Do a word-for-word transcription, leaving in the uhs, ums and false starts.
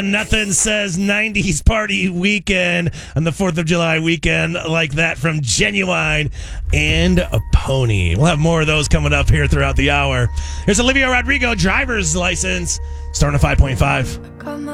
Nothing says nineties party weekend on the fourth of July weekend like that from Genuine and a Pony. We'll have more of those coming up here throughout the hour. Here's Olivia Rodrigo, driver's license, starting at five point five.